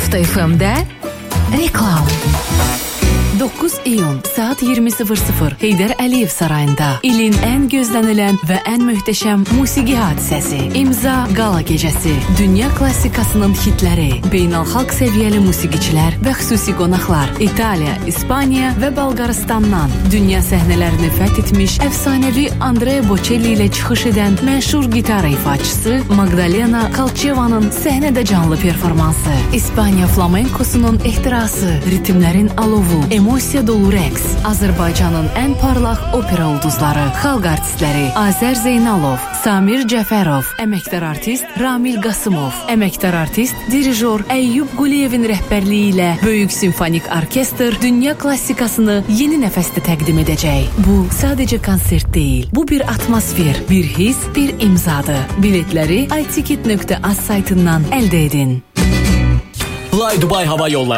Nokta FM'de reklam. 9 iyun saat 20:00 Heydər Əliyev sarayında ilin ən gözlənilən və ən möhtəşəm musiqi hadisəsi İmza Qala Gecəsi. Dünya klassikasının hitləri, beynəlxalq səviyyəli musiqiçilər və xüsusi qonaqlar İtaliya, İspaniya və Bolqaristandan dünya səhnələrini fəth etmiş əfsanəvi Andrea Bocelli ilə çıxış edən məşhur gitara ifaçısı Magdalena Kalchevanın səhnədə canlı performansı, İspaniya flamenkosunun ehtirası, ritmlərin alovu, emosiya dolu rəqs, Azərbaycanın ən parlaq opera ulduzları, xalq artistləri Azər Zeynalov, Samir Cəfərov, əməkdar artist Ramil Qasımov, əməkdar artist dirijor Əyyub Quliyevin rəhbərliyi ilə Böyük Simfonik Orkestr dünya klassikasını yeni nəfəsdə təqdim edəcək. Bu sadəcə konsert deyil, bu bir atmosfer, bir his, bir imzadır. Biletləri iticket.az saytından əldə edin. Fly Dubai Hava Yolları